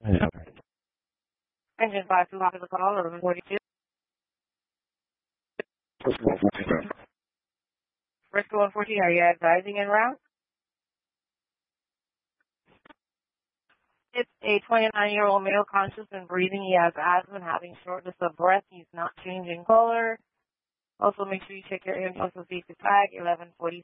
Yeah. Engine 52, copy the call, 1142. Frisco 114. Frisco 114, are you advising en route? It's a 29-year-old male conscious and breathing. He has asthma and having shortness of breath. He's not changing color. Also, make sure you check your universal safety flag, 1140.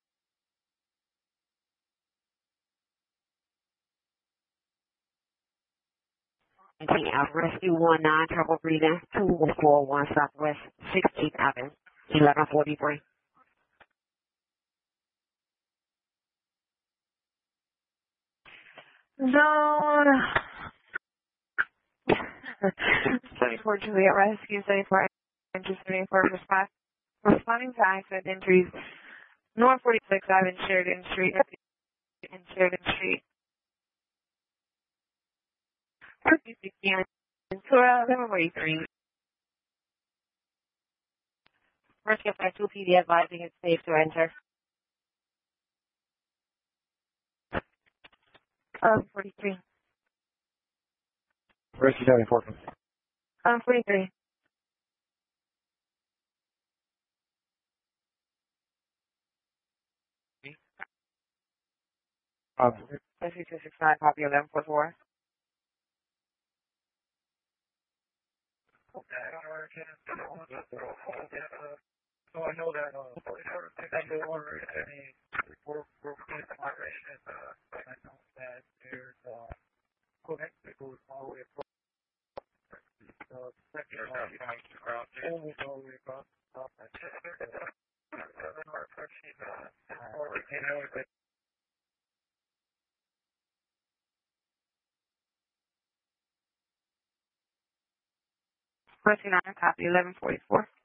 Rescue 19, trouble breathing, 241 Southwest 16th Avenue, 1143. Zone 74 Juliet Rescue 74 anticipating for response. Responding to accident injuries, North 46 Ave in Sheridan Street, in Sheridan Street. 5060 Ventura, 1143. Rescue 52 PD advising it's safe to enter. 43. Rescue 74. 43. Rescue 269, copy 1144. So I know that I do order any we're collaboration I know that there's connected goes all the way across the second always all the way across Rescue 9, copy 1144.